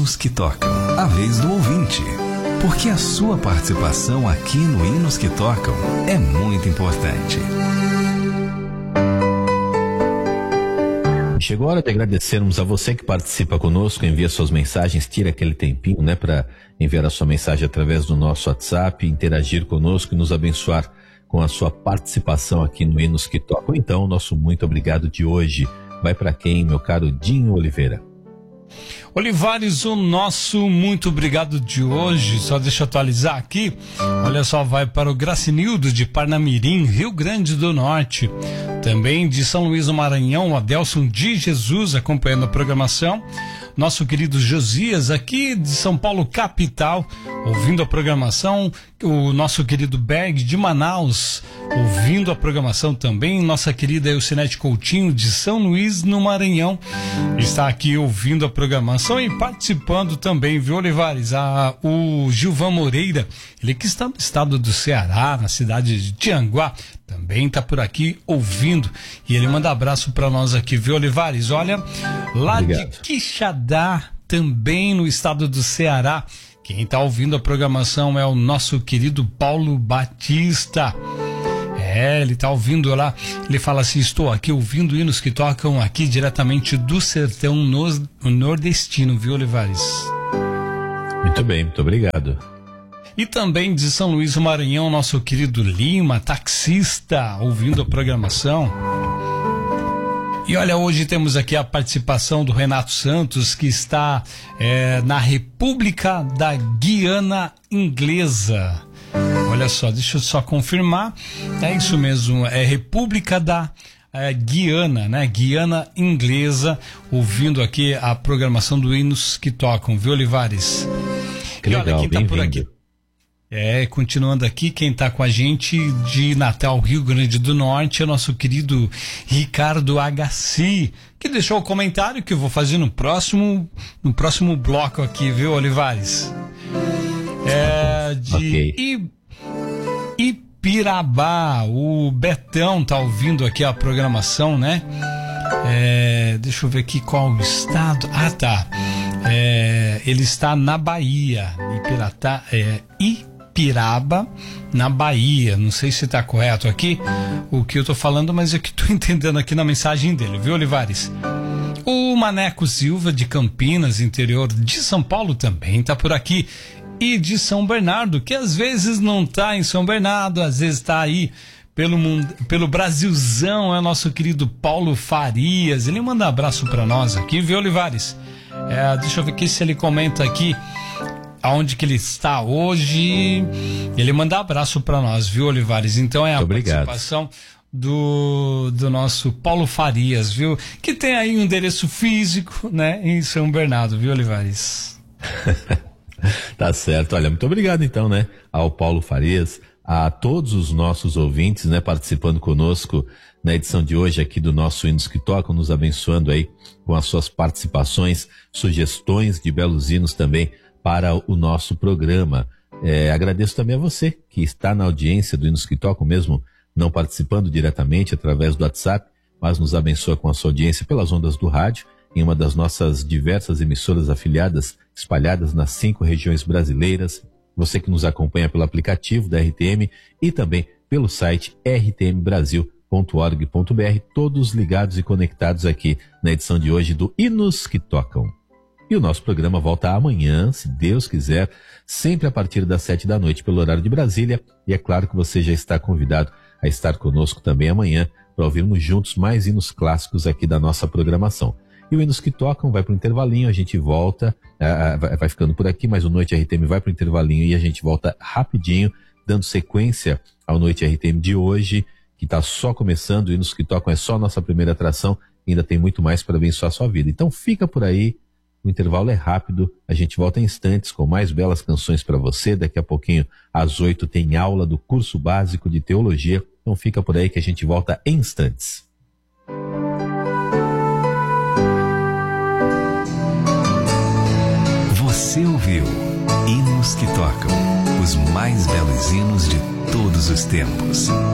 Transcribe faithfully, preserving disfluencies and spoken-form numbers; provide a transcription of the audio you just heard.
Hinos que Tocam, a vez do ouvinte. Porque a sua participação aqui no Hinos que Tocam é muito importante. Chegou a hora de agradecermos a você que participa conosco, envia suas mensagens, tira aquele tempinho, né, para enviar a sua mensagem através do nosso WhatsApp, interagir conosco e nos abençoar com a sua participação aqui no Hinos que Tocam. Então, o nosso muito obrigado de hoje vai para quem, meu caro Dinho Oliveira? Olivares, o nosso muito obrigado de hoje, só deixa eu atualizar aqui, olha só, vai para o Gracinildo de Parnamirim, Rio Grande do Norte, também de São Luís do Maranhão, o Adelson de Jesus acompanhando a programação, nosso querido Josias aqui de São Paulo capital, ouvindo a programação, o nosso querido Berg de Manaus, ouvindo a programação também, nossa querida Eucinete Coutinho de São Luís no Maranhão, está aqui ouvindo a programação e participando também, viu, Olivares? Ah, o Gilvan Moreira, ele que está no estado do Ceará, na cidade de Tianguá, também está por aqui ouvindo e ele manda abraço para nós aqui, viu, Olivares? Olha, lá Obrigado. de Quixadá, também no estado do Ceará, quem está ouvindo a programação é o nosso querido Paulo Batista. É, ele está ouvindo lá, ele fala assim, estou aqui ouvindo hinos que tocam aqui diretamente do sertão no, nordestino, viu, Olivares? Muito bem, muito obrigado. E também de São Luís do Maranhão, nosso querido Lima, taxista, ouvindo a programação. E olha, hoje temos aqui a participação do Renato Santos, que está é, na República da Guiana Inglesa. Olha só, deixa eu só confirmar, é isso mesmo, é República da é, Guiana, né? Guiana Inglesa, ouvindo aqui a programação do Hinos que Tocam, viu, Olivares? Que e legal, olha quem tá por bem-vindo. aqui. É, continuando aqui, quem tá com a gente de Natal, Rio Grande do Norte, é o nosso querido Ricardo Agassi, que deixou o comentário que eu vou fazer no próximo, no próximo bloco aqui, viu, Olivares? É, de okay. I, Ipirabá, o Betão tá ouvindo aqui a programação, né? É, deixa eu ver aqui qual o estado. Ah, tá. É, ele está na Bahia, Ipiratá, é, Ipiraba, na Bahia. Não sei se está correto aqui o que eu tô falando, mas é que tô entendendo aqui na mensagem dele, viu, Olivares? O Maneco Silva de Campinas, interior de São Paulo, também tá por aqui. E de São Bernardo, que às vezes não tá em São Bernardo, às vezes tá aí pelo mundo, pelo Brasilzão, é o nosso querido Paulo Farias. Ele manda um abraço para nós aqui, viu, Olivares? É, deixa eu ver aqui se ele comenta aqui aonde que ele está hoje. Ele manda um abraço para nós, viu, Olivares? Então é a Obrigado. participação do, do nosso Paulo Farias, viu? Que tem aí um endereço físico, né, em São Bernardo, viu, Olivares? Tá certo, olha, muito obrigado então, né, ao Paulo Farias, a todos os nossos ouvintes, né, participando conosco na edição de hoje aqui do nosso Hinos que Tocam, nos abençoando aí com as suas participações, sugestões de belos hinos também para o nosso programa. É, agradeço também a você que está na audiência do Hinos que Tocam, mesmo não participando diretamente através do WhatsApp, mas nos abençoa com a sua audiência pelas ondas do rádio, em uma das nossas diversas emissoras afiliadas, espalhadas nas cinco regiões brasileiras. Você que nos acompanha pelo aplicativo da R T M e também pelo site r t m brasil ponto org ponto b r, todos ligados e conectados aqui na edição de hoje do Hinos que Tocam. E o nosso programa volta amanhã, se Deus quiser, sempre a partir das sete da noite pelo horário de Brasília. E é claro que você já está convidado a estar conosco também amanhã para ouvirmos juntos mais hinos clássicos aqui da nossa programação. E o Hinos que Tocam vai para o intervalinho, a gente volta, uh, vai, vai ficando por aqui, mas o Noite R T M vai para o intervalinho e a gente volta rapidinho, dando sequência ao Noite R T M de hoje, que está só começando. O Hinos que Tocam é só a nossa primeira atração, ainda tem muito mais para abençoar a sua vida. Então fica por aí, o intervalo é rápido, a gente volta em instantes com mais belas canções para você. Daqui a pouquinho, às oito, tem aula do curso básico de teologia, então fica por aí que a gente volta em instantes. Você ouviu Hinos que Tocam, os mais belos hinos de todos os tempos.